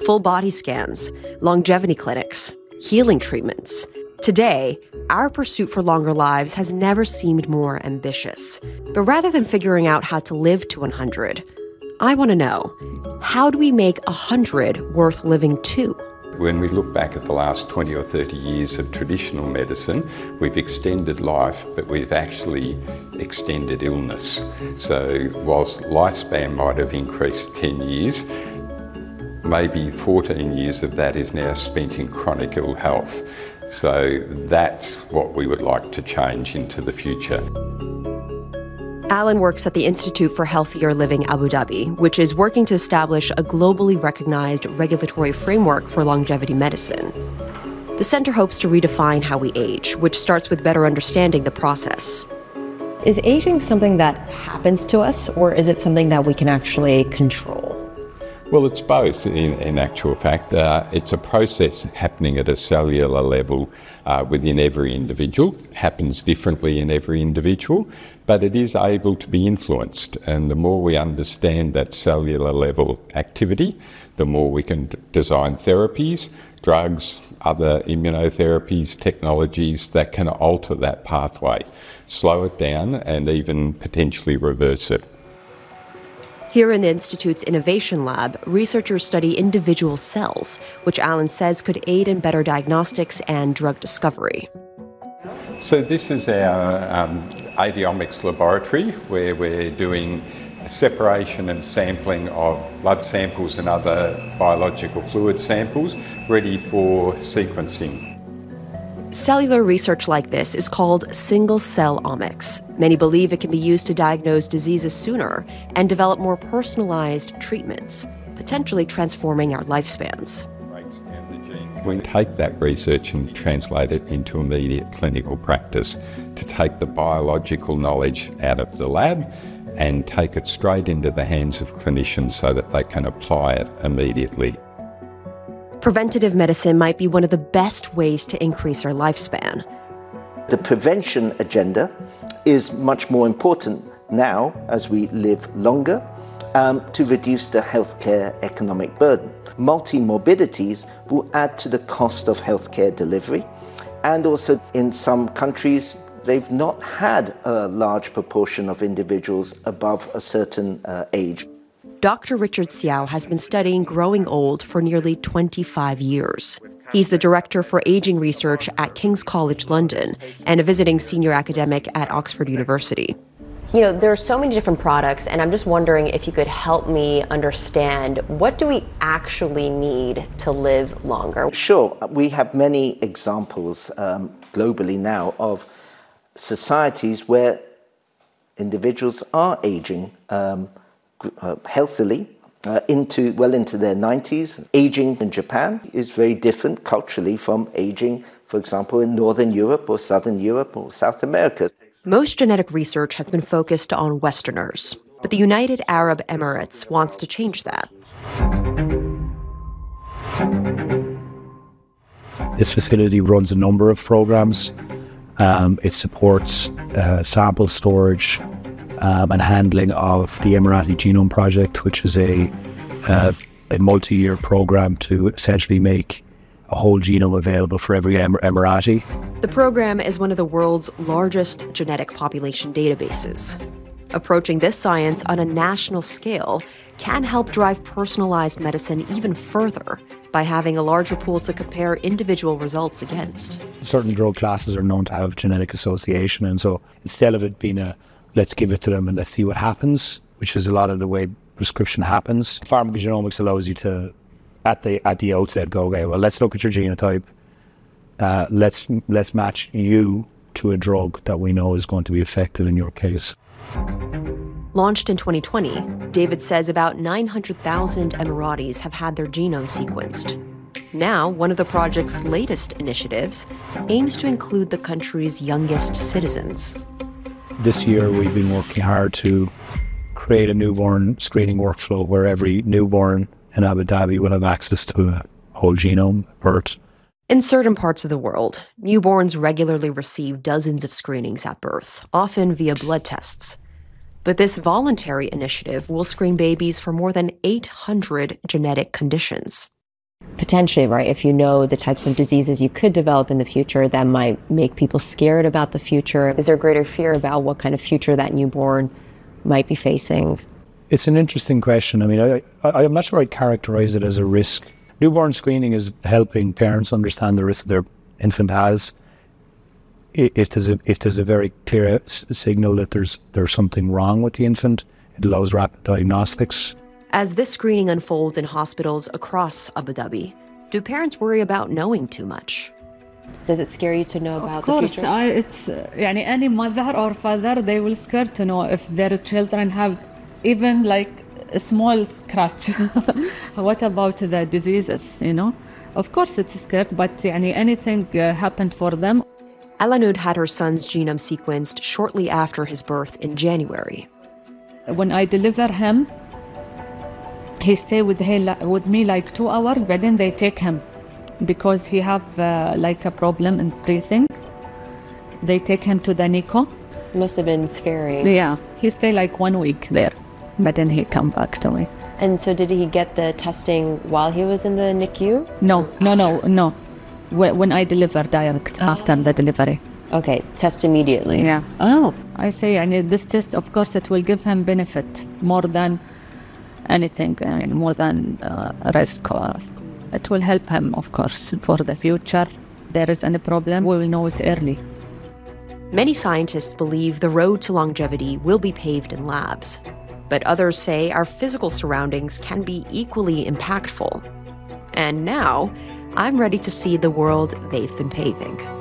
full body scans, longevity clinics, healing treatments. Today, our pursuit for longer lives has never seemed more ambitious. But rather than figuring out how to live to 100, I want to know, how do we make 100 worth living to? When we look back at the last 20 or 30 years of traditional medicine, we've extended life, but we've actually extended illness. So whilst lifespan might have increased 10 years, maybe 14 years of that is now spent in chronic ill health. So that's what we would like to change into the future. Alan works at the Institute for Healthier Living Abu Dhabi, which is working to establish a globally recognized regulatory framework for longevity medicine. The center hopes to redefine how we age, which starts with better understanding the process. Is aging something that happens to us, or is it something that we can actually control? Well, it's both in actual fact. It's a process happening at a cellular level within every individual. It happens differently in every individual, but it is able to be influenced. And the more we understand that cellular level activity, the more we can design therapies, drugs, other immunotherapies, technologies that can alter that pathway, slow it down, and even potentially reverse it. Here in the Institute's Innovation Lab, researchers study individual cells, which Alan says could aid in better diagnostics and drug discovery. So this is our Adiomics laboratory, where we're doing separation and sampling of blood samples and other biological fluid samples ready for sequencing. Cellular research like this is called single-cell omics. Many believe it can be used to diagnose diseases sooner and develop more personalized treatments, potentially transforming our lifespans. We take that research and translate it into immediate clinical practice to take the biological knowledge out of the lab and take it straight into the hands of clinicians so that they can apply it immediately. Preventative medicine might be one of the best ways to increase our lifespan. The prevention agenda is much more important now as we live longer to reduce the healthcare economic burden. Multi-morbidities will add to the cost of healthcare delivery, and also in some countries they've not had a large proportion of individuals above a certain age. Dr. Richard Xiao has been studying growing old for nearly 25 years. He's the director for aging research at King's College London and a visiting senior academic at Oxford University. You know, there are so many different products, and I'm just wondering if you could help me understand, what do we actually need to live longer? Sure. We have many examples globally now of societies where individuals are aging healthily into their 90s. Aging in Japan is very different culturally from aging, for example, in Northern Europe or Southern Europe or South America. Most genetic research has been focused on Westerners, but the United Arab Emirates wants to change that. This facility runs a number of programs. It supports sample storage and handling of the Emirati Genome Project, which is a multi-year program to essentially make a whole genome available for every Emirati. The program is one of the world's largest genetic population databases. Approaching this science on a national scale can help drive personalized medicine even further by having a larger pool to compare individual results against. Certain drug classes are known to have genetic association, and so instead of it being a let's give it to them and let's see what happens, which is a lot of the way prescription happens, pharmacogenomics allows you to, at the outset, go, okay, well, let's look at your genotype. Let's match you to a drug that we know is going to be effective in your case. Launched in 2020, David says about 900,000 Emiratis have had their genome sequenced. Now, one of the project's latest initiatives aims to include the country's youngest citizens. This year, we've been working hard to create a newborn screening workflow where every newborn in Abu Dhabi will have access to a whole genome at birth. In certain parts of the world, newborns regularly receive dozens of screenings at birth, often via blood tests. But this voluntary initiative will screen babies for more than 800 genetic conditions. potentially, right, if you know the types of diseases you could develop in the future, that might make people scared about the future. Is there greater fear about what kind of future that newborn might be facing? It's an interesting question. I mean, I'm not sure I'd characterize it as a risk. Newborn screening is helping parents understand the risk their infant has. If there's a very clear signal that there's something wrong with the infant, it allows rapid diagnostics. As this screening unfolds in hospitals across Abu Dhabi, do parents worry about knowing too much? Does it scare you to know about the future? Of course, it's any mother or father, they will scared to know if their children have even like a small scratch. What about the diseases, Of course it's scared, but anything happened for them. Alanud had her son's genome sequenced shortly after his birth in January. When I deliver him, he stayed with me like 2 hours, but then they take him because he have like a problem in breathing. They take him to the NICU. Must have been scary. Yeah, he stayed like 1 week there, but then he come back to me. And so did he get the testing while he was in the NICU? No. When I deliver direct after the delivery. Okay, test immediately. Yeah. Oh. I say, this test, of course, it will give him benefit more than anything, more than risk. It will help him, of course, for the future. There is any problem, we will know it early. Many scientists believe the road to longevity will be paved in labs, but others say our physical surroundings can be equally impactful. And now, I'm ready to see the world they've been paving.